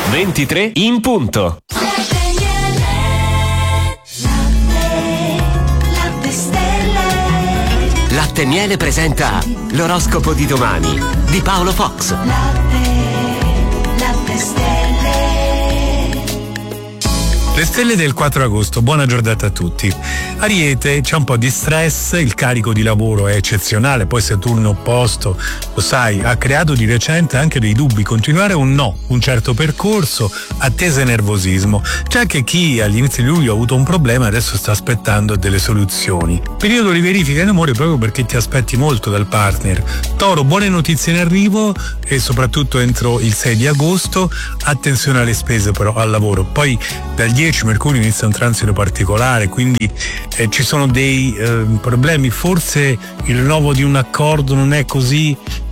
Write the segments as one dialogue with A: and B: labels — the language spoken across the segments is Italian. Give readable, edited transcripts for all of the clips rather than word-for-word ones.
A: 23 in punto. Latte Miele presenta l'oroscopo di domani di Paolo Fox.
B: Latte Stelle.
C: Le stelle del 4 agosto, buona giornata a tutti. Ariete, c'è un po' di stress, il carico di lavoro è eccezionale, poi Saturno opposto, lo sai, ha creato di recente anche dei dubbi, continuare o no un certo percorso, attesa e nervosismo. C'è anche chi all'inizio di luglio ha avuto un problema e adesso sta aspettando delle soluzioni. Periodo di verifica in amore proprio perché ti aspetti molto dal partner. Toro, buone notizie in arrivo e soprattutto entro il 6 di agosto, attenzione alle spese però al lavoro. Poi dal 10 Mercurio inizia un transito particolare, quindi ci sono dei problemi, forse il rinnovo di un accordo non è così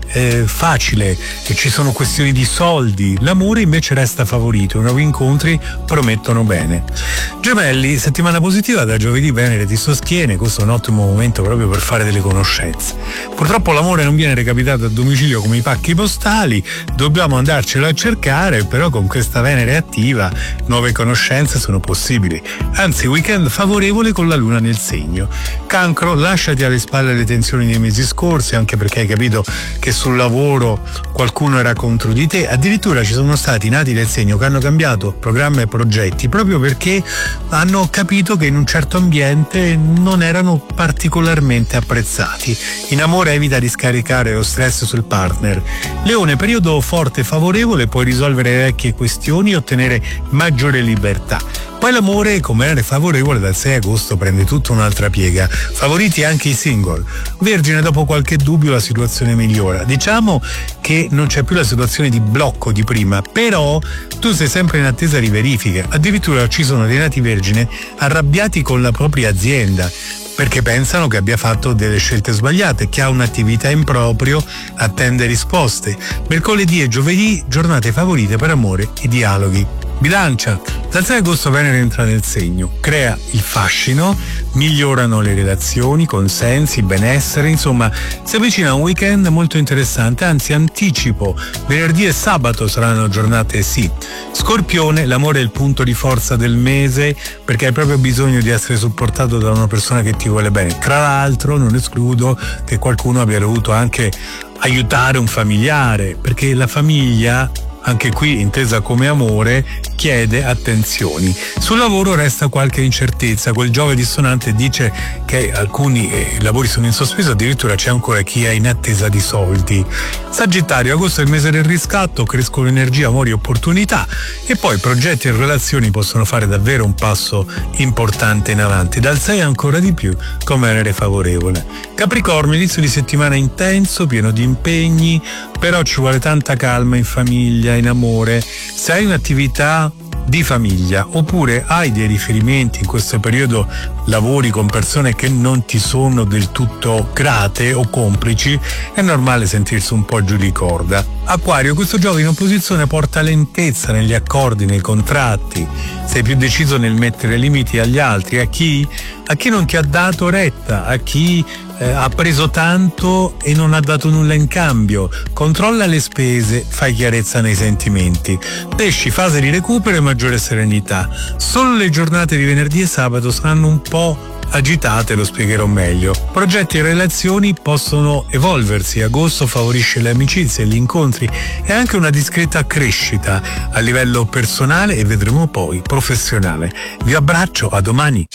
C: facile e ci sono questioni di soldi. L'amore invece resta favorito, i nuovi incontri promettono bene. Gemelli, settimana positiva, da giovedì Venere ti sostiene, questo è un ottimo momento proprio per fare delle conoscenze. Purtroppo l'amore non viene recapitato a domicilio come i pacchi postali, dobbiamo andarcelo a cercare, però con questa Venere attiva nuove conoscenze sono possibili, anzi weekend favorevole con la luna nel segno. Cancro, lasciati alle spalle le tensioni dei mesi scorsi, anche perché hai capito che sul lavoro qualcuno era contro di te, addirittura ci sono stati nati del segno che hanno cambiato programma e progetti proprio perché hanno capito che in un certo ambiente non erano particolarmente apprezzati. In amore evita di scaricare lo stress sul partner. Leone, periodo forte e favorevole, puoi risolvere vecchie questioni e ottenere maggiore libertà. Poi l'amore, come Venere favorevole, dal 6 agosto prende tutta un'altra piega. Favoriti anche i single. Vergine, dopo qualche dubbio la situazione migliora. Diciamo che non c'è più la situazione di blocco di prima, però tu sei sempre in attesa di verifiche. Addirittura ci sono dei nati vergine arrabbiati con la propria azienda perché pensano che abbia fatto delle scelte sbagliate, che ha un'attività in proprio, attende risposte. Mercoledì e giovedì, giornate favorite per amore e dialoghi. Bilancia, dal 6 agosto Venere entra nel segno, crea il fascino, migliorano le relazioni, consensi, benessere, insomma si avvicina a un weekend molto interessante, anzi anticipo, venerdì e sabato saranno giornate sì. Scorpione, l'amore è il punto di forza del mese perché hai proprio bisogno di essere supportato da una persona che ti vuole bene. Tra l'altro non escludo che qualcuno abbia dovuto anche aiutare un familiare, perché la famiglia, anche qui intesa come amore, chiede attenzioni. Sul lavoro resta qualche incertezza, quel Giove dissonante dice che alcuni lavori sono in sospeso, addirittura c'è ancora chi è in attesa di soldi. Sagittario, agosto è il mese del riscatto, crescono energia, amori e opportunità e poi progetti e relazioni possono fare davvero un passo importante in avanti, dal 6 ancora di più con Venere favorevole. Capricorno, inizio di settimana intenso, pieno di impegni, però ci vuole tanta calma in famiglia, in amore. Se hai un'attività di famiglia oppure hai dei riferimenti in questo periodo, lavori con persone che non ti sono del tutto grate o complici, è normale sentirsi un po' giù di corda. Acquario, questo Giove in opposizione porta lentezza negli accordi, nei contratti, sei più deciso nel mettere limiti agli altri, a chi non ti ha dato retta, a chi ha preso tanto e non ha dato nulla in cambio. Controlla le spese, fai chiarezza nei sentimenti. Pesci, fase di recupero e maggiore serenità. Solo le giornate di venerdì e sabato saranno un po' agitate, lo spiegherò meglio. Progetti e relazioni possono evolversi, agosto favorisce le amicizie, gli incontri e anche una discreta crescita a livello personale e vedremo poi professionale. Vi abbraccio, a domani.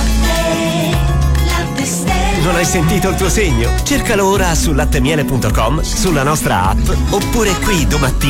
A: Non hai sentito il tuo segno? Cercalo ora su lattemiele.com, sulla nostra app oppure qui domattina